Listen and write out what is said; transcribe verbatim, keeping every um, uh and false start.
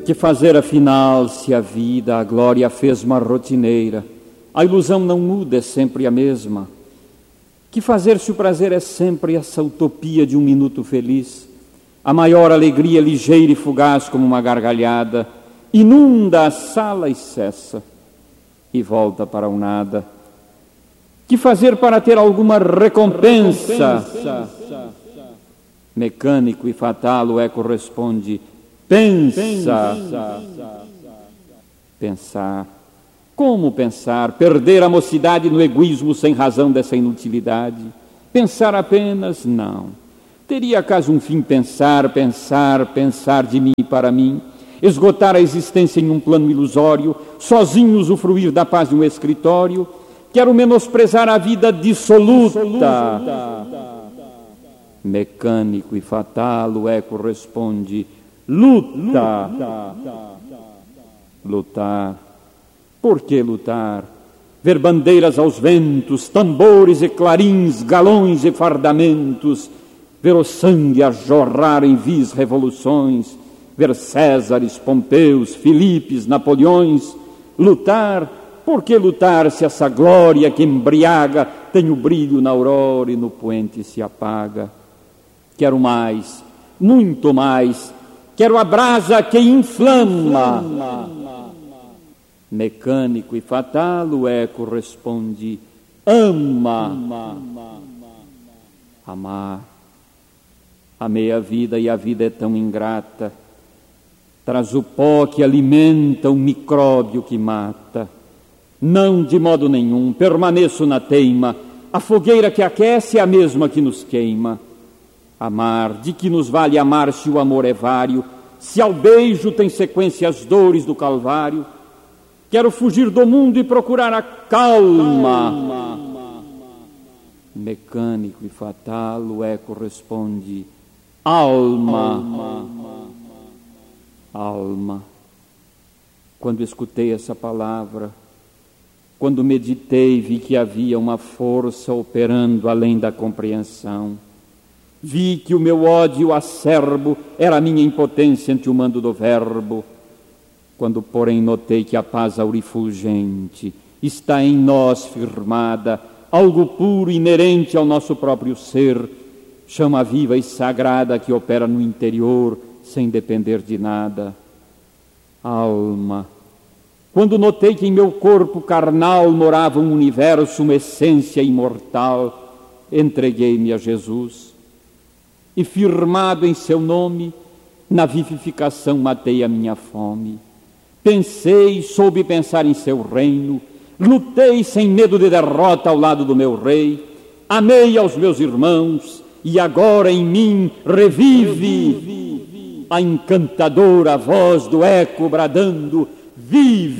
Que fazer afinal se a vida, a glória fez uma rotineira? A ilusão não muda, é sempre a mesma. Que fazer se o prazer é sempre essa utopia de um minuto feliz? A maior alegria, ligeira e fugaz como uma gargalhada, inunda a sala e cessa, e volta para o nada. Que fazer para ter alguma recompensa? Mecânico e fatal o eco responde: pensa. Pensar. Como pensar? Perder a mocidade no egoísmo sem razão dessa inutilidade? Pensar apenas? Não. Teria acaso um fim pensar, pensar, pensar de mim e para mim? Esgotar a existência em um plano ilusório, sozinho usufruir da paz de um escritório? Quero menosprezar a vida dissoluta. Mecânico e fatal o eco responde: luta. Lutar. Por que lutar? Ver bandeiras aos ventos, tambores e clarins, galões e fardamentos, ver o sangue a jorrar em vis revoluções, ver Césares, Pompeus, Filipes, Napoleões. Lutar? Por que lutar se essa glória que embriaga tem o brilho na aurora e no poente se apaga? Quero mais, muito mais, quero a brasa que inflama. Mecânico e fatal o eco responde: ama. Amar. Amei a vida e a vida é tão ingrata. Traz o pó que alimenta o micróbio que mata. Não, de modo nenhum, permaneço na teima. A fogueira que aquece é a mesma que nos queima. Amar, de que nos vale amar se o amor é vário, se ao beijo tem sequência as dores do calvário? Quero fugir do mundo e procurar a calma. Mecânico e fatal o eco responde: alma. Alma. Quando escutei essa palavra, quando meditei, vi que havia uma força operando além da compreensão. Vi que o meu ódio acerbo era a minha impotência ante o mando do verbo. Quando, porém, notei que a paz aurifulgente está em nós firmada, algo puro, inerente ao nosso próprio ser, chama viva e sagrada que opera no interior, sem depender de nada. Alma. Quando notei que em meu corpo carnal morava um universo, uma essência imortal, entreguei-me a Jesus. E firmado em seu nome, na vivificação matei a minha fome. Pensei, soube pensar em seu reino, lutei sem medo de derrota ao lado do meu rei, amei aos meus irmãos, e agora em mim revive a encantadora voz do eco bradando: vive!